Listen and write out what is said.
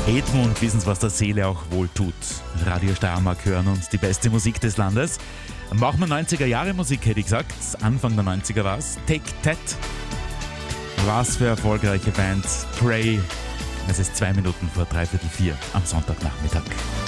Edmund, wissen Sie, was der Seele auch wohl tut. Radio Steiermark hören und die beste Musik des Landes. Machen wir 90er Jahre Musik, hätte ich gesagt. Anfang der 90er war es. Take That. Was für erfolgreiche Band. Pray. Es ist 2 Minuten vor 3/4 am Sonntagnachmittag.